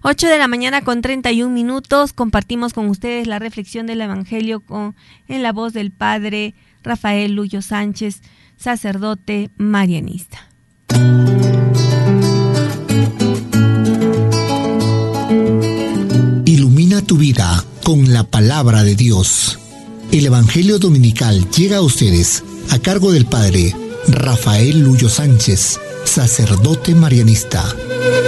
8 de la mañana con 31 minutos. Compartimos con ustedes la reflexión del Evangelio en la voz del Padre Rafael Luyo Sánchez, sacerdote marianista. Ilumina tu vida con la palabra de Dios. El Evangelio Dominical llega a ustedes a cargo del Padre Rafael Luyo Sánchez, sacerdote marianista.